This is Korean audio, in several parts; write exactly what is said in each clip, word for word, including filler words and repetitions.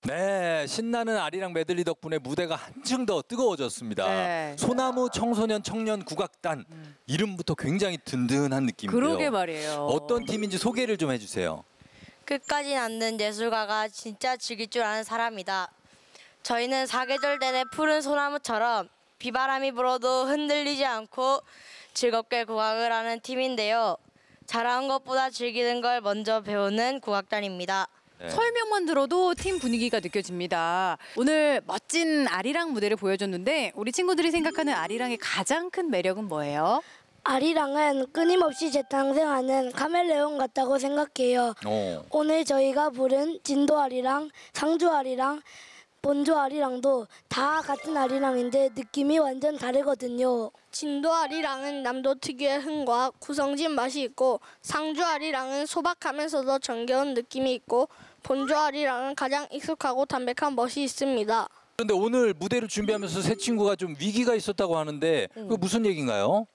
네, 신나는 아리랑 메들리 덕분에 무대가 한층 더 뜨거워졌습니다. 네. 소나무 청소년 청년 국악단 음. 이름부터 굉장히 든든한 느낌인데요. 그러게 말이에요. 어떤 팀인지 소개를 좀 해주세요. 끝까지 남는 예술가가 진짜 즐길 줄 아는 사람이다. 저희는 사계절 내내 푸른 소나무처럼 비바람이 불어도 흔들리지 않고 즐겁게 국악을 하는 팀인데요. 잘하는 것보다 즐기는 걸 먼저 배우는 국악단입니다. 네. 설명만 들어도 팀 분위기가 느껴집니다. 오늘 멋진 아리랑 무대를 보여줬는데 우리 친구들이 생각하는 아리랑의 가장 큰 매력은 뭐예요? 아리랑은 끊임없이 재탄생하는 카멜레온 같다고 생각해요. 어. 오늘 저희가 부른 진도 아리랑, 상주 아리랑, 본조 아리랑도 다 같은 아리랑인데 느낌이 완전 다르거든요. 진도 아리랑은 남도 특유의 흥과 구성진 맛이 있고, 상주 아리랑은 소박하면서도 정겨운 느낌이 있고, 본조 아리랑은 가장 익숙하고 담백한 멋이 있습니다. 그런데 오늘 무대를 준비하면서 새 친구가 좀 위기가 있었다고 하는데 그 무슨 얘기인가요?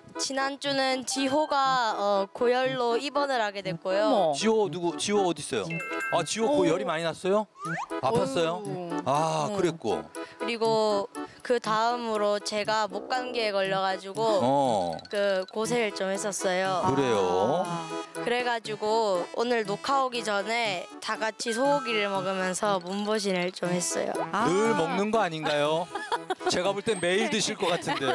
지난주는 지호가 어, 고열로 입원을 하게 됐고요. 어머. 지호 누구? 지호 어디 있어요? 아 지호 고 열이 많이 났어요? 아팠어요? 어이구. 아 그랬고. 그리고 그 다음으로 제가 목감기에 걸려가지고 어 그 고생을 좀 했었어요. 그래요. 그래가지고 오늘 녹화 오기 전에 다 같이 소고기를 먹으면서 몸보신을 좀 했어요. 아. 늘 먹는 거 아닌가요? 제가 볼 땐 매일 드실 것 같은데요.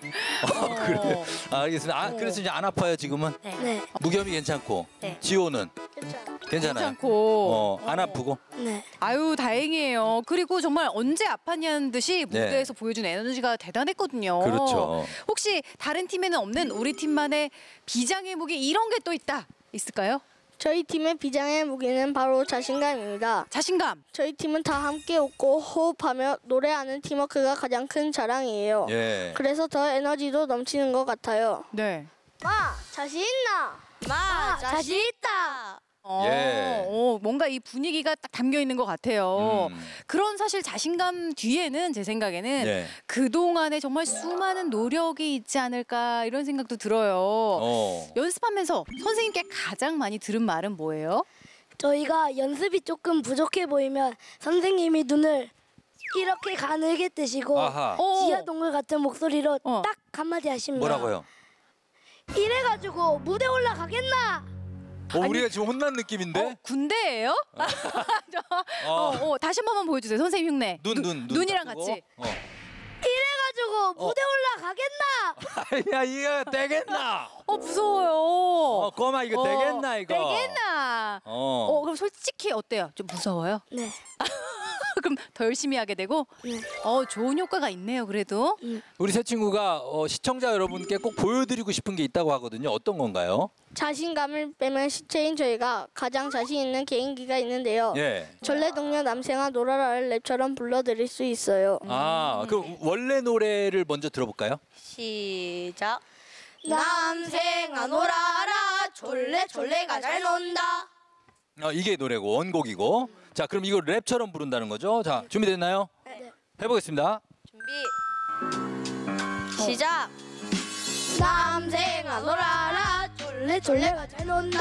어, 그래. 아, 알겠습니다. 아, 그래서 이제 안 아파요 지금은? 네, 무겸이 괜찮고. 네. 지호는 괜찮아요. 괜찮고. 어, 안 아프고. 네. 아유 다행이에요. 그리고 정말 언제 아팠냐는 듯이 무대에서 보여준 에너지가 대단했거든요. 그렇죠. 혹시 다른 팀에는 없는 우리 팀만의 비장의 무기 이런 게 또 있다 있을까요? 저희 팀의 비장의 무기는 바로 자신감입니다. 자신감. 저희 팀은 다 함께 웃고 호흡하며 노래하는 팀워크가 가장 큰 자랑이에요. 예. 그래서 더 에너지도 넘치는 것 같아요. 네. 마, 자신 있나? 마 자신 있다. 어, 예. 어, 뭔가 이 분위기가 딱 담겨 있는 것 같아요. 음. 그런 사실 자신감 뒤에는 제 생각에는 네. 그동안에 정말 수많은 노력이 있지 않을까 이런 생각도 들어요. 어. 연습하면서 선생님께 가장 많이 들은 말은 뭐예요? 저희가 연습이 조금 부족해 보이면 선생님이 눈을 이렇게 가늘게 뜨시고 아하. 어. 지하동물 같은 목소리로 어. 딱 한마디 하십니다. 뭐라고요? 이래가지고 무대 올라가겠나? 어, 우리가 지금 혼난 느낌인데? 어, 군대예요? 저, 어, 어, 다시 한 번만 보여주세요. 선생님 흉내. 눈, 눈, 눈, 눈. 눈이랑 딱 같이. 뜨고. 어. 이래가지고 무대 올라가겠나? 야, 이거 되겠나? 어 무서워요. 어, 꼬마 이거 어, 되겠나 이거? 되겠나? 어. 어 그럼 솔직히 어때요? 좀 무서워요? 네. 그럼 더 열심히 하게 되고? 네. 어 좋은 효과가 있네요. 그래도. 우리 새 친구가 어, 시청자 여러분께 꼭 보여드리고 싶은 게 있다고 하거든요. 어떤 건가요? 자신감을 빼면 시체인 저희가 가장 자신 있는 개인기가 있는데요. 예. 전래동료 남생아 놀아라를 랩처럼 불러드릴 수 있어요. 아, 그럼 원래 노래를 먼저 들어볼까요? 시작. 남생아 놀아라 졸래졸래가 잘 논다. 어, 이게 노래고 원곡이고. 자, 그럼 이거 랩처럼 부른다는 거죠? 자, 준비됐나요? 네. 해보겠습니다. 준비. 시작. 남생아 놀아라 졸래 졸래가 잘 논다.